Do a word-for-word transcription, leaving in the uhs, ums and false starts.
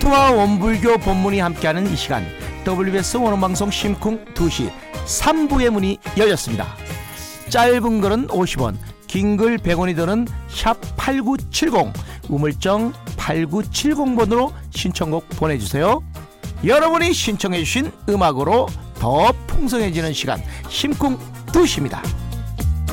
성경통화 원불교 본문이 함께하는 이 시간, 더블유비에스 원어방송 심쿵 두 시 삼 부의 문이 열렸습니다. 짧은 글은 오십 원, 긴 글 백 원이 드는 샵 팔구칠공, 우물정 팔구칠공 번으로 신청곡 보내주세요. 여러분이 신청해주신 음악으로 더 풍성해지는 시간, 심쿵 두 시입니다.